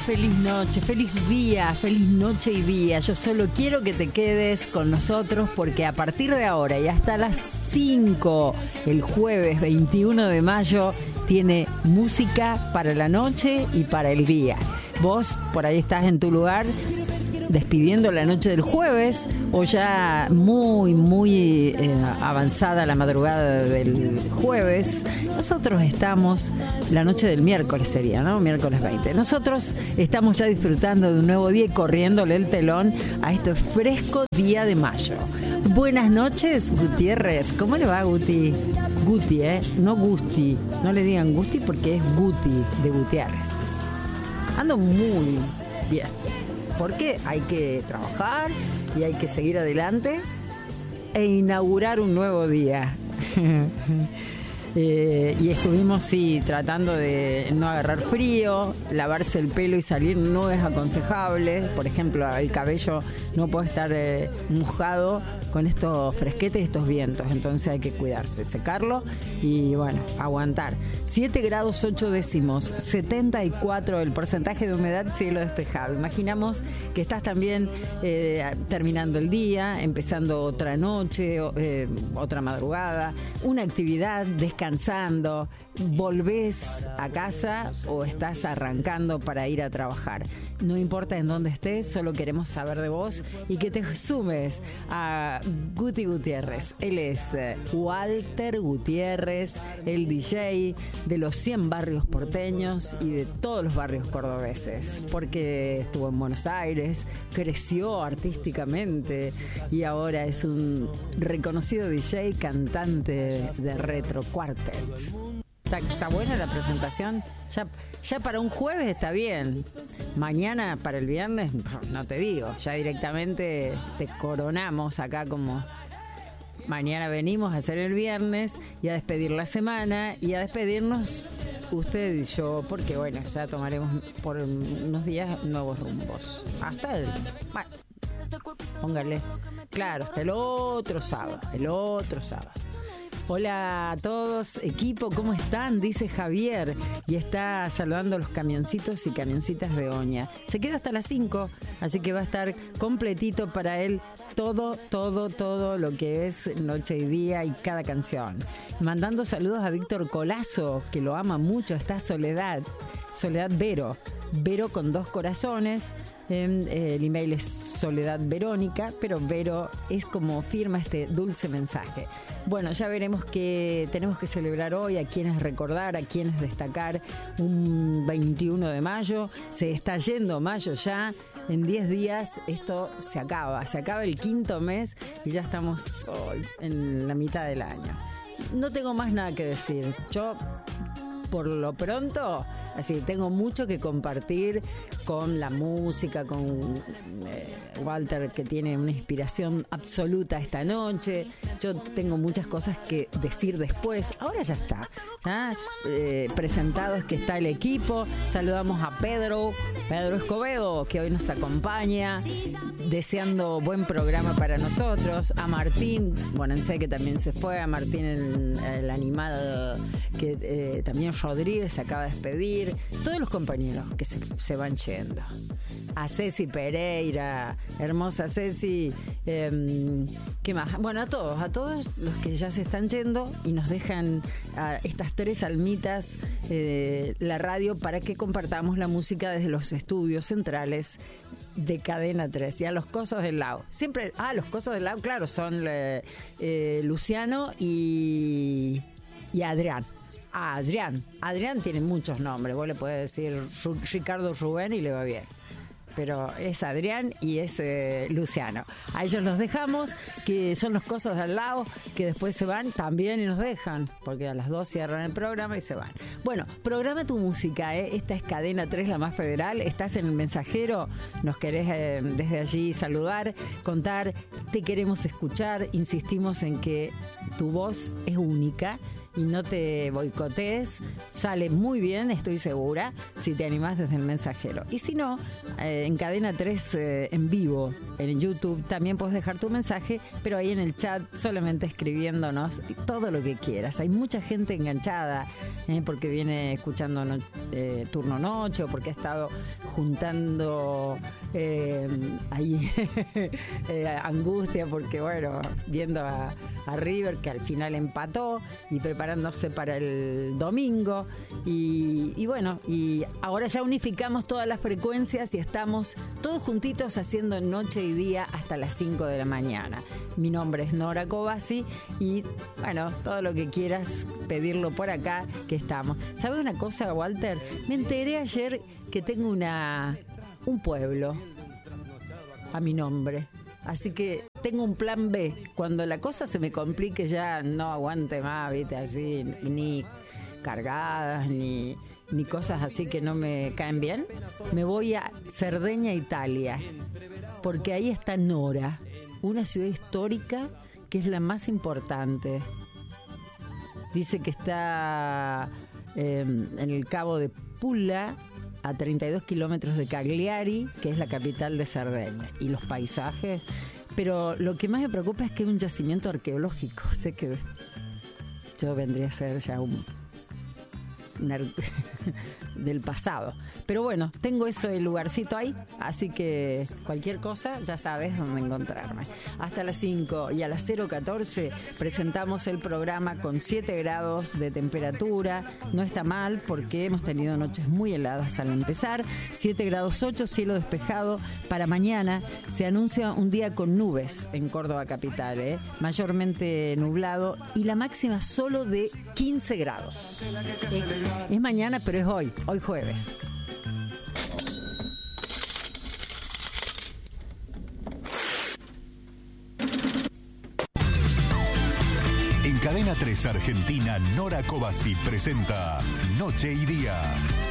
feliz noche, feliz día, feliz noche y día. Yo solo quiero que te quedes con nosotros porque a partir de ahora y hasta las 5, el jueves 21 de mayo, tiene música para la noche y para el día. Vos por ahí estás en tu lugar despidiendo la noche del jueves o ya muy avanzada la madrugada del jueves. Nosotros estamos, la noche del miércoles sería, ¿no? Miércoles 20. Nosotros estamos ya disfrutando de un nuevo día y corriéndole el telón a este fresco día de mayo. Buenas noches, Gutiérrez. ¿Cómo le va, Guti? Guti, no Gusti. No le digan Gusti porque es Guti de Gutiérrez. Ando muy bien. Porque hay que trabajar y hay que seguir adelante e inaugurar un nuevo día. Y estuvimos, sí, tratando de no agarrar frío, lavarse el pelo y salir no es aconsejable. Por ejemplo, el cabello no puede estar mojado con estos fresquetes y estos vientos, entonces hay que cuidarse, secarlo y bueno, aguantar. 7 grados 8 décimos, 74 el porcentaje de humedad, cielo despejado. Imaginamos que estás también terminando el día, empezando otra noche, otra madrugada, una actividad, descansando, volvés a casa o estás arrancando para ir a trabajar. No importa en dónde estés, solo queremos saber de vos y que te sumes a Guti Gutiérrez. Él es Walter Gutiérrez, el DJ de los 100 barrios porteños y de todos los barrios cordobeses, porque estuvo en Buenos Aires, creció artísticamente y ahora es un reconocido DJ, cantante de retro quartets. Está buena la presentación. Ya para un jueves está bien. Mañana para el viernes, no te digo. Ya directamente te coronamos acá como... Mañana venimos a hacer el viernes y a despedir la semana y a despedirnos usted y yo, porque bueno, ya tomaremos por unos días nuevos rumbos. Hasta el... Bueno, póngale. Claro, hasta el otro sábado. Hola a todos, equipo, ¿cómo están? Dice Javier y está saludando a los camioncitos y camioncitas de Oña. Se queda hasta las 5, así que va a estar completito para él todo lo que es noche y día y cada canción. Mandando saludos a Víctor Colazo, que lo ama mucho, está Soledad Vero con 2 corazones. El email es Soledad Verónica, pero Vero es como firma este dulce mensaje. Bueno, ya veremos qué tenemos que celebrar hoy, a quiénes recordar, a quiénes destacar. Un 21 de mayo, se está yendo mayo ya. En 10 días esto se acaba el 5.º mes y ya estamos en la mitad del año. No tengo más nada que decir. Yo, por lo pronto, así tengo mucho que compartir con la música, con Walter, que tiene una inspiración absoluta esta noche. Yo tengo muchas cosas que decir después. Ahora ya está, presentados que está el equipo. Saludamos a Pedro Escobedo, que hoy nos acompaña, deseando buen programa para nosotros. A Martín Bonanse, que también se fue. A Martín, el animal, que también Rodríguez se acaba de despedir. Todos los compañeros que se van yendo. A Ceci Pereira, hermosa Ceci, ¿qué más? Bueno, a todos los que ya se están yendo y nos dejan estas 3 almitas, la radio, para que compartamos la música desde los estudios centrales de Cadena 3. Y a los Cosos del Lago, siempre, los Cosos del Lago, claro, son Luciano y Adrián. Adrián tiene muchos nombres. Vos le podés decir Ricardo Rubén y le va bien. Pero es Adrián y es Luciano. A ellos los dejamos, que son los Cosos del Lago, que después se van también y nos dejan, porque a las 2 cierran el programa y se van. Bueno, programa tu música, Esta es Cadena 3, la más federal. Estás en el mensajero, nos querés desde allí saludar, contar, te queremos escuchar. Insistimos en que tu voz es única y no te boicotees. Sale muy bien, estoy segura, si te animás desde el mensajero. Y si no, en Cadena 3 en vivo, en YouTube, también puedes dejar tu mensaje, pero ahí en el chat solamente escribiéndonos todo lo que quieras. Hay mucha gente enganchada, porque viene escuchando Turno Noche, o porque ha estado juntando ahí angustia, porque bueno, viendo a River, que al final empató, y preparándose para el domingo, y bueno, y ahora ya unificamos todas las frecuencias y estamos todos juntitos haciendo noche y día hasta las 5 de la mañana. Mi nombre es Nora Cobasi y bueno, todo lo que quieras pedirlo por acá, que estamos. ¿Sabes una cosa, Walter? Me enteré ayer que tengo un pueblo a mi nombre. Así que tengo un plan B. Cuando la cosa se me complique, ya no aguante más, ¿viste? Así, ni cargadas, ni cosas así que no me caen bien. Me voy a Cerdeña, Italia, porque ahí está Nora, una ciudad histórica que es la más importante. Dice que está en el Cabo de Pulla, a 32 kilómetros de Cagliari, que es la capital de Cerdeña, y los paisajes. Pero lo que más me preocupa es que es un yacimiento arqueológico. Sé que yo vendría a ser ya del pasado. Pero bueno, tengo ese lugarcito ahí, así que cualquier cosa ya sabes dónde encontrarme. Hasta las 5 y a las 0:14 presentamos el programa con 7 grados de temperatura. No está mal porque hemos tenido noches muy heladas al empezar. 7 grados 8, cielo despejado. Para mañana se anuncia un día con nubes en Córdoba capital, mayormente nublado, y la máxima solo de 15 grados. Es mañana, pero es hoy jueves. En Cadena 3 Argentina, Nora Cobasi presenta Noche y Día.